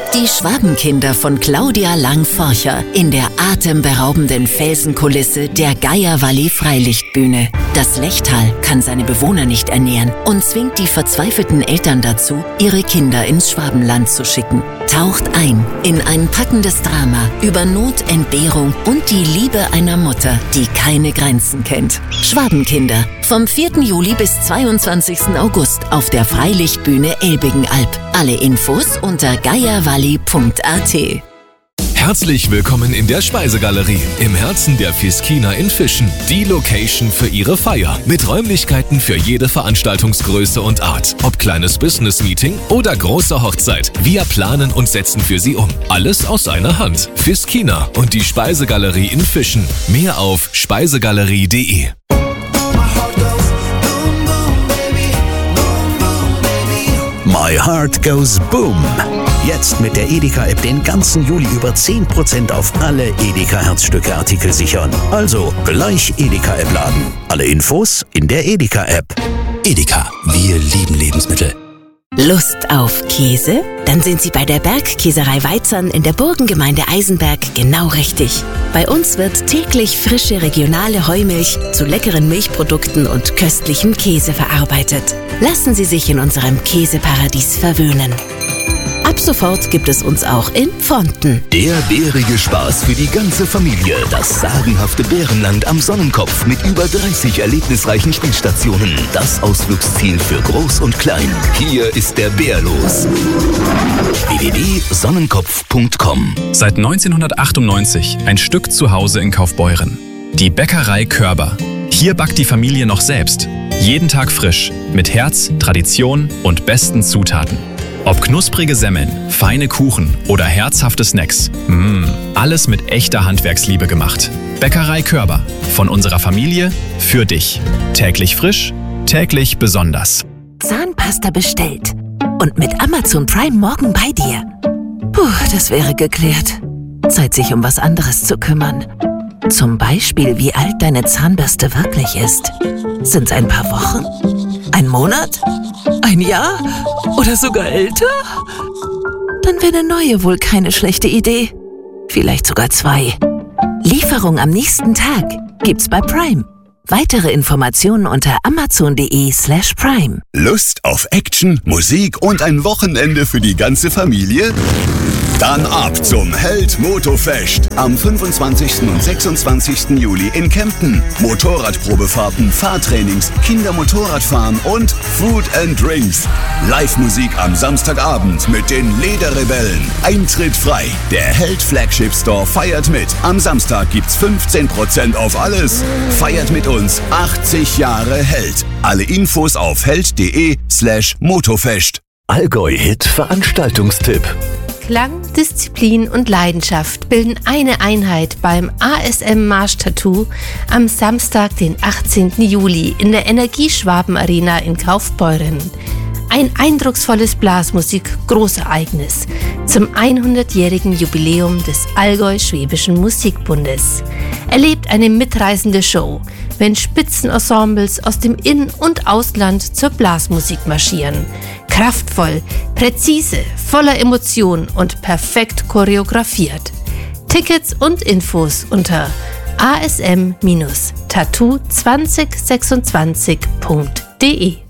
Die Schwabenkinder von Claudia Lang-Forcher in der atemberaubenden Felsenkulisse der Geiervalley Freilichtbühne. Das Lechtal kann seine Bewohner nicht ernähren und zwingt die verzweifelten Eltern dazu, ihre Kinder ins Schwabenland zu schicken. Taucht ein in ein packendes Drama über Not, Entbehrung und die Liebe einer Mutter, die keine Grenzen kennt. Schwabenkinder, vom 4. Juli bis 22. August auf der Freilichtbühne Elbigenalb. Alle Infos unter geiervalley.at. Herzlich willkommen in der Speisegalerie im Herzen der Fiskina in Fischen. Die Location für Ihre Feier mit Räumlichkeiten für jede Veranstaltungsgröße und Art. Ob kleines Business-Meeting oder große Hochzeit. Wir planen und setzen für Sie um. Alles aus einer Hand. Fiskina und die Speisegalerie in Fischen. Mehr auf speisegalerie.de. My Heart Goes Boom. Jetzt mit der Edeka-App den ganzen Juli über 10% auf alle Edeka-Herzstücke-Artikel sichern. Also gleich Edeka-App laden. Alle Infos in der Edeka-App. Edeka, wir lieben Lebensmittel. Lust auf Käse? Dann sind Sie bei der Bergkäserei Weizern in der Burgengemeinde Eisenberg genau richtig. Bei uns wird täglich frische regionale Heumilch zu leckeren Milchprodukten und köstlichem Käse verarbeitet. Lassen Sie sich in unserem Käseparadies verwöhnen. Ab sofort gibt es uns auch in Pfonten. Der bärige Spaß für die ganze Familie. Das sagenhafte Bärenland am Sonnenkopf mit über 30 erlebnisreichen Spielstationen. Das Ausflugsziel für Groß und Klein. Hier ist der Bär los. www.sonnenkopf.com. Seit 1998 ein Stück zu Hause in Kaufbeuren. Die Bäckerei Körber. Hier backt die Familie noch selbst. Jeden Tag frisch. Mit Herz, Tradition und besten Zutaten. Ob knusprige Semmeln, feine Kuchen oder herzhafte Snacks. Alles mit echter Handwerksliebe gemacht. Bäckerei Körber. Von unserer Familie für dich. Täglich frisch, täglich besonders. Zahnpasta bestellt. Und mit Amazon Prime morgen bei dir. Das wäre geklärt. Zeit, sich um was anderes zu kümmern. Zum Beispiel, wie alt deine Zahnbürste wirklich ist. Sind's ein paar Wochen? Ein Monat? Ein Jahr? Oder sogar älter? Dann wäre eine neue wohl keine schlechte Idee. Vielleicht sogar 2. Lieferung am nächsten Tag gibt's bei Prime. Weitere Informationen unter amazon.de/prime. Lust auf Action, Musik und ein Wochenende für die ganze Familie? Dann ab zum Held Motofest am 25. und 26. Juli in Kempten. Motorradprobefahrten, Fahrtrainings, Kindermotorradfahren und Food and Drinks. Live-Musik am Samstagabend mit den Lederrebellen. Eintritt frei. Der Held Flagship Store feiert mit. Am Samstag gibt's 15% auf alles. Feiert mit uns 80 Jahre Held. Alle Infos auf held.de/Motofest. Allgäu-Hit Veranstaltungstipp. Klang, Disziplin und Leidenschaft bilden eine Einheit beim ASM Marsch Tattoo am Samstag, den 18. Juli in der Energieschwaben Arena in Kaufbeuren. Ein eindrucksvolles Blasmusik-Großereignis zum 100-jährigen Jubiläum des Allgäu-Schwäbischen Musikbundes. Erlebt eine mitreißende Show, wenn Spitzenensembles aus dem In- und Ausland zur Blasmusik marschieren. Kraftvoll, präzise, voller Emotion und perfekt choreografiert. Tickets und Infos unter asm-tattoo2026.de.